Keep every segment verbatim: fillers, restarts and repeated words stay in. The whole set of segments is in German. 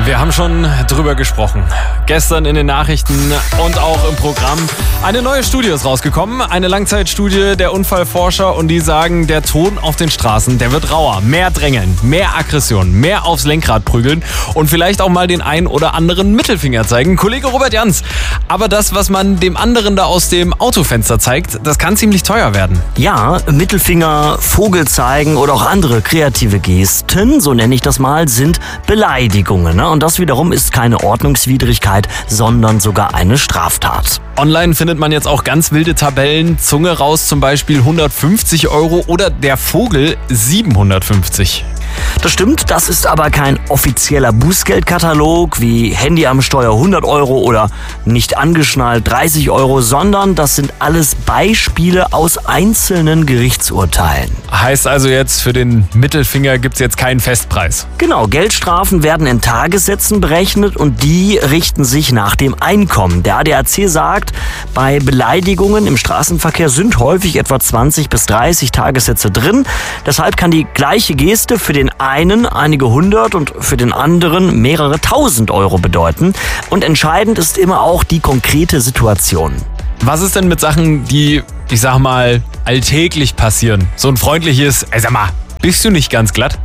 Wir haben schon drüber gesprochen. Gestern in den Nachrichten und auch im Programm. Eine neue Studie ist rausgekommen. Eine Langzeitstudie der Unfallforscher. Und die sagen, der Ton auf den Straßen, der wird rauer. Mehr drängeln, mehr Aggression, mehr aufs Lenkrad prügeln und vielleicht auch mal den ein oder anderen Mittelfinger zeigen. Kollege Robert Jans. Aber das, was man dem anderen da aus dem Autofenster zeigt, das kann ziemlich teuer werden. Ja, Mittelfinger, Vogel zeigen oder auch andere kreative Gesten, so nenne ich das mal, sind Beleidigungen. Ne? Und das wiederum ist keine Ordnungswidrigkeit, sondern sogar eine Straftat. Online findet man jetzt auch ganz wilde Tabellen. Zunge raus zum Beispiel hundertfünfzig Euro oder der Vogel siebenhundertfünfzig. Das stimmt, das ist aber kein offizieller Bußgeldkatalog wie Handy am Steuer hundert Euro oder nicht angeschnallt dreißig Euro, sondern das sind alles Beispiele aus einzelnen Gerichtsurteilen. Heißt also jetzt, für den Mittelfinger gibt es jetzt keinen Festpreis? Genau, Geldstrafen werden in Tagessätzen berechnet und die richten sich nach dem Einkommen. Der A D A C sagt, bei Beleidigungen im Straßenverkehr sind häufig etwa zwanzig bis dreißig Tagessätze drin. Deshalb kann die gleiche Geste für den einen einige hundert und für den anderen mehrere tausend Euro bedeuten. Und entscheidend ist immer auch die konkrete Situation. Was ist denn mit Sachen, die, ich sag mal, alltäglich passieren? So ein freundliches, ey, sag mal, bist du nicht ganz glatt?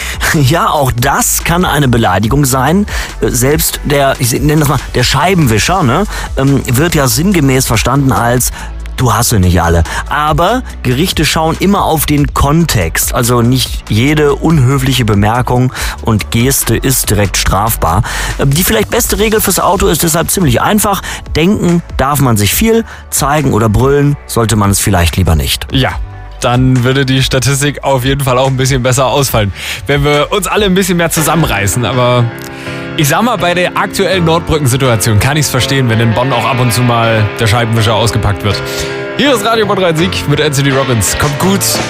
Ja, auch das kann eine Beleidigung sein. Selbst der, ich nenne das mal, der Scheibenwischer, ne, wird ja sinngemäß verstanden als: Du hast sie nicht alle. Aber Gerichte schauen immer auf den Kontext. Also nicht jede unhöfliche Bemerkung und Geste ist direkt strafbar. Die vielleicht beste Regel fürs Auto ist deshalb ziemlich einfach. Denken darf man sich viel, zeigen oder brüllen sollte man es vielleicht lieber nicht. Ja. Dann würde die Statistik auf jeden Fall auch ein bisschen besser ausfallen, wenn wir uns alle ein bisschen mehr zusammenreißen. Aber ich sag mal, bei der aktuellen Nordbrücken-Situation kann ich es verstehen, wenn in Bonn auch ab und zu mal der Scheibenwischer ausgepackt wird. Hier ist Radio Bonn Rhein-Sieg mit Anthony Robbins. Kommt gut